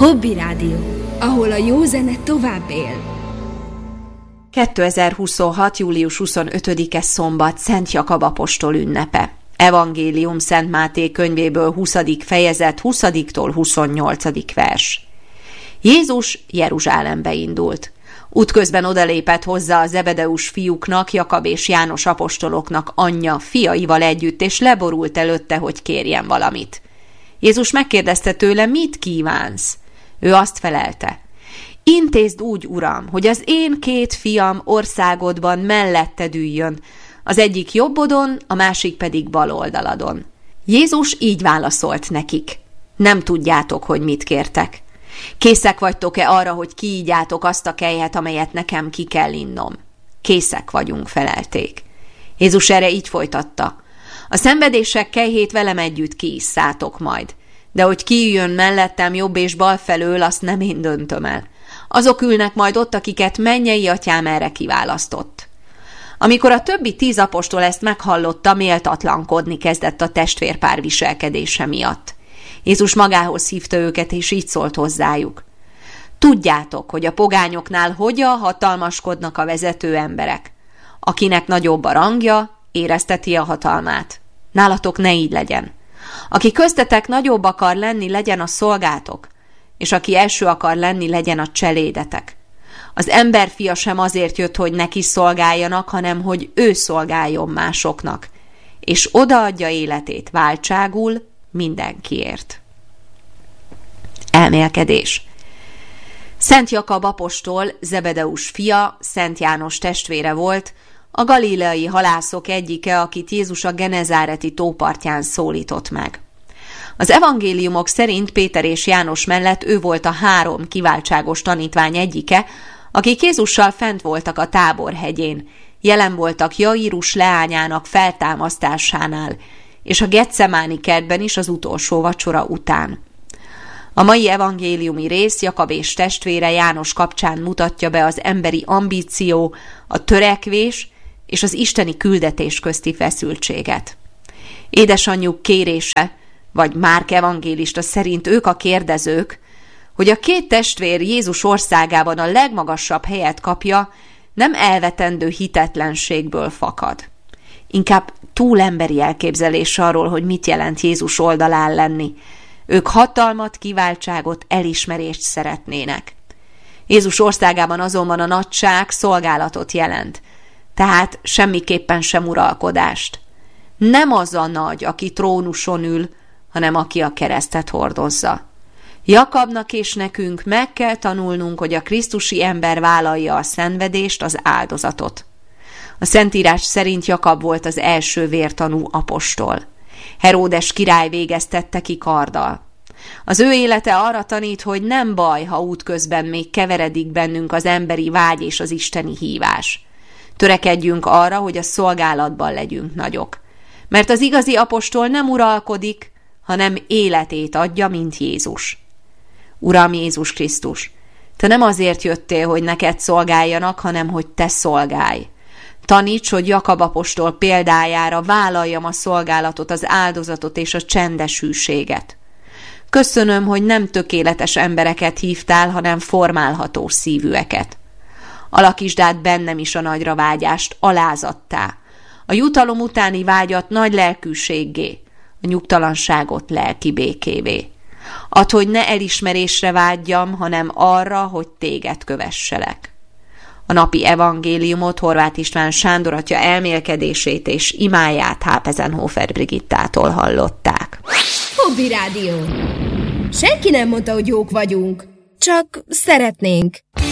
Hobby Rádió, ahol a jó zene tovább él. 2026. július 25-e szombat, Szent Jakab apostol ünnepe. Evangélium Szent Máté könyvéből 20. fejezet 20-tól 28. vers. Jézus Jeruzsálembe indult. Útközben odalépett hozzá a Zebedeus fiúknak, Jakab és János apostoloknak anyja, fiaival együtt, és leborult előtte, hogy kérjen valamit. Jézus megkérdezte tőle, mit kívánsz? Ő azt felelte: intézd úgy, Uram, hogy az én 2 fiam országodban melletted üljön, az egyik jobbodon, a másik pedig bal oldaladon. Jézus így válaszolt nekik: nem tudjátok, hogy mit kértek. Készek vagytok-e arra, hogy kiígyátok azt a kelyhet, amelyet nekem ki kell innom? Készek vagyunk, felelték. Jézus erre így folytatta: a szenvedések kelyhét velem együtt kiisszátok majd, de hogy kiüljön mellettem jobb és bal felől, azt nem én döntöm el. Azok ülnek majd ott, akiket mennyei atyám erre kiválasztott. Amikor a többi 10 apostol ezt meghallotta, méltatlankodni kezdett a testvérpár viselkedése miatt. Jézus magához hívta őket, és így szólt hozzájuk: tudjátok, hogy a pogányoknál hogyan hatalmaskodnak a vezető emberek. Akinek nagyobb a rangja, érezteti a hatalmát. Nálatok ne így legyen. Aki köztetek nagyobb akar lenni, legyen a szolgátok, és aki első akar lenni, legyen a cselédetek. Az emberfia sem azért jött, hogy neki szolgáljanak, hanem hogy ő szolgáljon másoknak, és odaadja életét váltságul mindenkiért. Elmélkedés. Szent Jakab apostol, Zebedeus fia, Szent János testvére volt, a galileai halászok egyike, akit Jézus a Genezáreti tópartján szólított meg. Az evangéliumok szerint Péter és János mellett ő volt a 3 kiváltságos tanítvány egyike, akik Jézussal fent voltak a Táborhegyén, jelen voltak Jairus leányának feltámasztásánál, és a Getsemáni kertben is az utolsó vacsora után. A mai evangéliumi rész Jakab és testvére János kapcsán mutatja be az emberi ambíció, a törekvés és az isteni küldetés közti feszültséget. Édesanyjuk kérése, vagy Márk evangélista szerint ők a kérdezők, hogy a 2 testvér Jézus országában a legmagasabb helyet kapja, nem elvetendő hitetlenségből fakad. Inkább túlemberi elképzelés arról, hogy mit jelent Jézus oldalán lenni. Ők hatalmat, kiváltságot, elismerést szeretnének. Jézus országában azonban a nagyság szolgálatot jelent, tehát semmiképpen sem uralkodást. Nem az a nagy, aki trónuson ül, hanem aki a keresztet hordozza. Jakabnak és nekünk meg kell tanulnunk, hogy a krisztusi ember vállalja a szenvedést, az áldozatot. A Szentírás szerint Jakab volt az első vértanú apostol. Heródes király végeztette ki karddal. Az ő élete arra tanít, hogy nem baj, ha útközben még keveredik bennünk az emberi vágy és az isteni hívás. Törekedjünk arra, hogy a szolgálatban legyünk nagyok. Mert az igazi apostol nem uralkodik, hanem életét adja, mint Jézus. Uram Jézus Krisztus, te nem azért jöttél, hogy neked szolgáljanak, hanem hogy te szolgálj. Taníts, hogy Jakab apostol példájára vállaljam a szolgálatot, az áldozatot és a csendes hűséget. Köszönöm, hogy nem tökéletes embereket hívtál, hanem formálható szívűeket. Alakítsd át bennem is a nagyra vágyást alázattá, a jutalom utáni vágyat nagy lelkűséggé, a nyugtalanságot lelki békévé. Add, hogy ne elismerésre vágyjam, hanem arra, hogy téged kövesselek. A napi evangéliumot Horváth István Sándor atya elmélkedését és imáját Hápezenhofer Brigittától hallották. Hobby Rádió. Senki nem mondta, hogy jók vagyunk, csak szeretnénk.